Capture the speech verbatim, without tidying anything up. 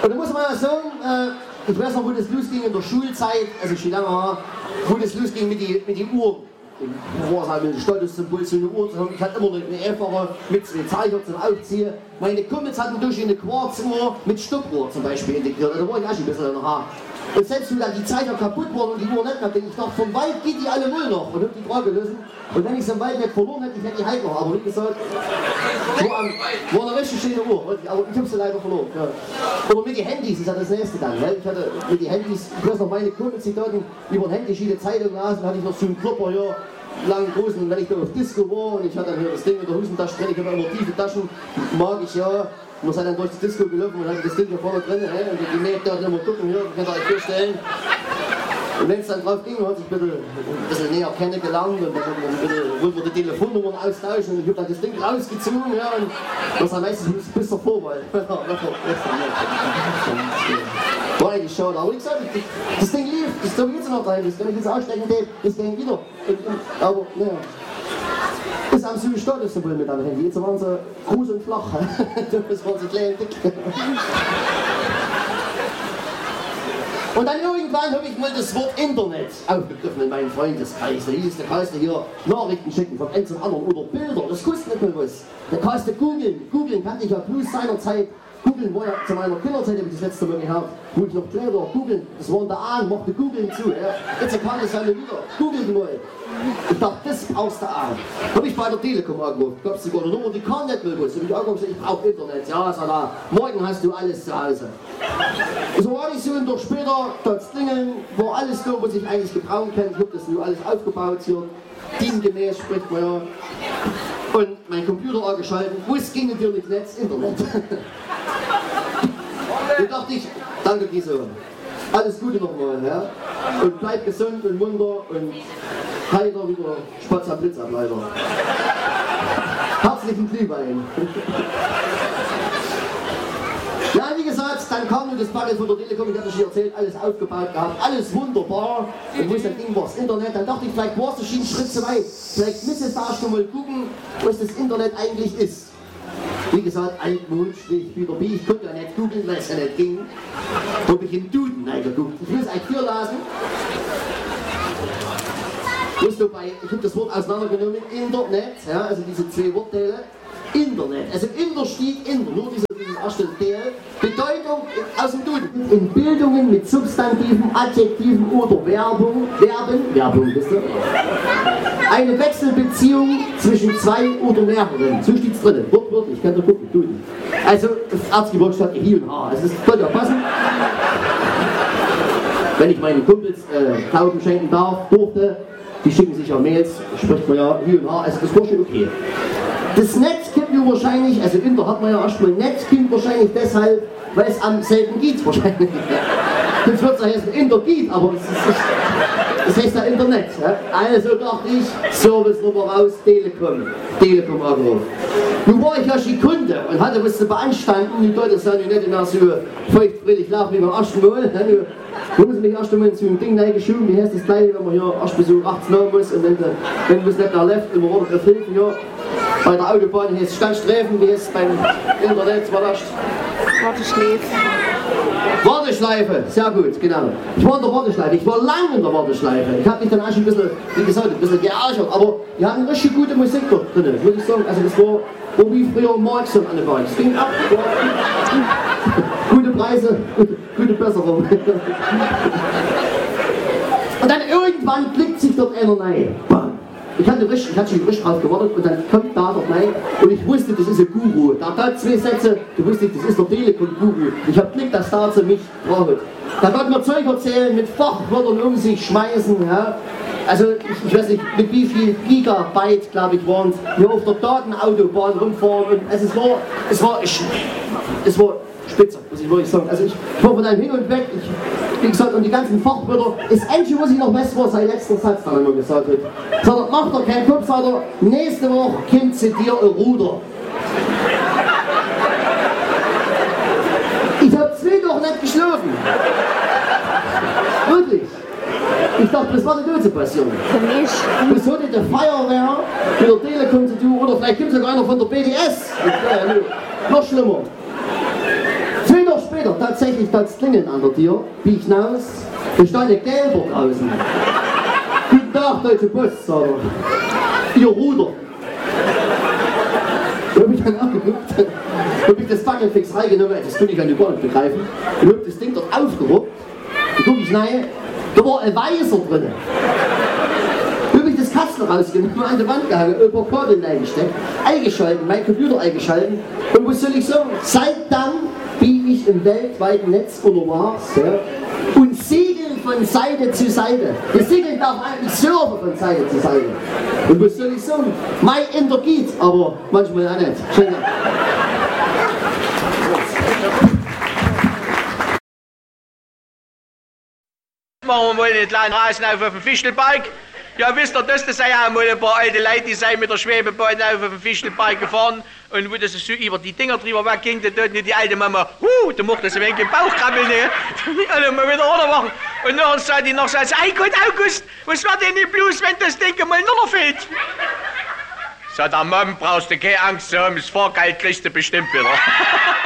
Und da muss man ja sagen, äh, ich weiß noch, wo das losging in der Schulzeit, also schon lange her, wo das losging mit den mit die Uhren. Wo war es halt mit dem Statussymbol so eine Uhr zu haben. Ich hatte immer eine einfache mit zwei Zeichen zum Aufziehen. Meine Kumpels hatten durch eine Quarzuhr mit Stoppuhr zum Beispiel integriert. Da war ich auch schon ein bisschen noch hart. Und selbst wenn dann die Zeiger kaputt waren und die Uhr nicht mehr, denke ich, dachte, vom Wald geht die alle wohl noch. Und hab die Frage gelöst. Und wenn ich es im Wald nicht verloren hätte, ich hätte die halt noch. Aber wie gesagt, war, am, war eine richtig schöne Uhr. Aber ich habe sie leider verloren. Ja. Oder mit den Handys, ist ja das nächste dann. Weil ich hatte mit den Handys, ich weiß noch, meine Kumpels, die dort über ein Handy viele Zeitungen las, dann hatte ich noch so einen Klopper hier. Langen großen, und wenn ich da auf Disco war und ich hatte dann hier das Ding in der Hosentasche drin, ich habe immer tiefe Taschen, mag ich ja. Man sei dann durch die Disco gelaufen und hatte das Ding hier vorne drin, hey, und die Mädchen da immer gucken, hier, könnt ihr euch vorstellen. Und wenn es dann drauf ging, hat sich ein bisschen, ein bisschen näher kennengelernt und dann wollten wir die Telefonnummern austauschen und ich habe dann das Ding rausgezogen, ja, und das war meistens bis zur Vorwahl. War eigentlich schade, aber wie gesagt, das Ding lief, das so geht's noch rein, das kann ich jetzt ausstecken, das ging wieder. Aber, naja. Das haben sie im Statussymbol mit am Handy, jetzt waren sie groß und flach. Das waren sie klein und dick. Und dann irgendwann habe ich mal das Wort Internet aufgegriffen in meinen Freundeskreis. Da hieß der kannst du hier Nachrichten schicken von einem zum anderen oder Bilder, das kostet nicht mehr was. Da kannst du googeln, googeln kannte ich ja plus seinerzeit. Googeln war ja zu meiner Kinderzeit, habe ich das letzte Mal gehabt, wo ich noch klein war. Googeln, das waren da an, machte Googeln zu. Ja. Jetzt kann ich es alle wieder. Googeln mal. Ich dachte, das brauchst du an. Habe ich bei der Telekom angerufen. Gab es sogar eine Nummer, die kann nicht mehr was. Und ich angerufen, ich brauche Internet. Ja, sag da, morgen hast du alles zu Hause. So war ich so ein Tag später, das Klingeln, war alles da, was ich eigentlich gebrauchen kann. Ich habe das nur alles aufgebaut hier. Teamgemäß spricht man ja. Und mein Computer angeschaltet, wo es ging natürlich Netz, Internet. Da dachte ich, danke Giese, alles Gute nochmal, ja? Und bleib gesund und munter und heiter wieder Spatz am Blitzableiter. Herzlichen Glühwein. Ja, wie gesagt, dann kam nun das Paket von der Telekom, ich hatte schon erzählt, alles aufgebaut gehabt, alles wunderbar. Und wo es dann ging, war das Internet, dann dachte ich, vielleicht war es schon einen Schritt zu weit. Vielleicht müsstest du da schon mal gucken, was das Internet eigentlich ist. Wie gesagt, altmodisch, wieder wie, ich konnte ja nicht googeln, weil es ja nicht ging. Da habe ich im Duden reingeguckt. Ich will es eigentlich hier lassen. Bei, ich habe das Wort auseinandergenommen, Internet, ja, also diese zwei Wortteile. Internet, also Inter steht Inter, nur dieser, dieses erste Teil. Bedeutung aus dem Duden. In Bildungen mit Substantiven, Adjektiven oder Werbung, Verben, Werbung, wisst ihr? Eine Wechselbeziehung zwischen zwei oder mehreren. So steht es drin, wortwörtlich, könnt ihr gucken, Duden. Also, das Erzgebirge statt Hi und Ha, also das könnte ja passen. Wenn ich meinen Kumpels äh, Glauben schenken darf, durfte, die schicken sich ja Mails, spricht man ja Hi und Ha, also das war schon okay. Das Netz gibt ja wahrscheinlich, also Inter hat man ja erstmal Netz, gibt wahrscheinlich deshalb, weil es am selben geht wahrscheinlich. Das wird es ja heißen Inter geht, aber es ist nicht, das heißt ja Internet. Ja? Also dachte ich, Service-Nummer raus, Telekom, Telekom angerufen. Nun war ich ja schon Kunde und hatte was zu beanstanden, die Leute sagen nicht immer so feuchtfröhlich laufen wie beim ersten Mal. Da muss ich mich erst einmal in so ein Ding reingeschoben, wie heißt das gleich, wenn man hier erst bis um achtzehn Uhr muss und wenn, wenn man es nicht mehr läuft, immer runter auf Hilfe hier. Bei der Autobahn heißt es Standstreifen, wie heißt es beim Internet, war das? Warteschleife. Warteschleife, sehr gut, genau. Ich war in der Warteschleife, ich war lange in der Warteschleife. Ich habe mich dann auch schon ein bisschen, wie gesagt, ein bisschen geärgert, aber die hatten richtig gute Musik dort drin, würde ich sagen. Also das war, war wie früher Marx und alle waren. Das ging ab, gute Preise, gute, gute Besserung. Und dann irgendwann klickt sich dort einer rein. Ich hatte, richtig, ich hatte schon richtig drauf gewartet und dann kommt da doch rein und ich wusste, das ist ein Guru. Da hat zwei Sätze, du wusstest, das ist der Telekom-Guru. Ich hab Glück, dass da zu mich braucht. Da konnte man Zeug erzählen, mit Fachwörtern um sich schmeißen. Ja. Also ich, ich weiß nicht, mit wie viel Gigabyte, glaube ich, waren es, hier auf der Datenautobahn rumfahren. Und also es war, es war, ich, es war spitze, muss ich wirklich sagen. Also ich, ich war von einem hin und weg. Ich, wie gesagt, und die ganzen Fachwörter, das Einzige, was ich noch weiß, war sein letzter Satz, dann immer gesagt hat. Sagt er, mach doch keinen Kopf, sagt er, nächste Woche kommt zu dir ein Ruder. Ich hab zwei Wochen nicht geschlafen. Wirklich. Ich dachte, das war eine Dose-Passion. Für mich. Das hatte der Feuerwehr mit der Telekom zu tun, oder vielleicht gibt es sogar einer von der B D S. Ja, noch schlimmer. Zwei Wochen später, tatsächlich. tatsächlich das Klingeln an der Tür, bieg ich hinaus, da stand ein Gelber draußen. Guten Tag, Deutsche Post, sagt er. Ihr Ruder. Da hab ich dann angeguckt, da hab ich das Fackelfix reingenommen, das konnte ich an die Bahn begreifen, und hab das Ding dort aufgeruppt, da guck ich rein, da war ein Weißer drin. Da hab ich das Kastel rausgenommen, an die Wand gehangen, über Kabel eingesteckt, eingeschalten, mein Computer eingeschalten, und was soll ich sagen, seit dann bin ich im weltweiten Netz unterwegs, ja, und segeln von Seite zu Seite. Das Segeln darf eigentlich surfen von Seite zu Seite. Und was soll ich sagen? Mein Inter geht, aber manchmal auch nicht. Schön. Machen wir mal einen kleinen Rasen auf dem Fischelberg. Ja, wisst ihr, das sind ja mal ein paar alte Leute, die sind mit der Schwebebahn auf dem Fischelberg gefahren. Und wo das so über die Dinger drüber wegging, da tut nicht die alte Mama, huh, da macht das ein wenig Bauchkrabbeln, ne? Alle mal wieder runter machen. Und dann sagt die noch so, ei Gott, August, was war denn nicht bloß, wenn das Ding mal runterfällt? Sagt der Mom, brauchst du keine Angst zu haben, das Fahrgeld kriegst du bestimmt wieder.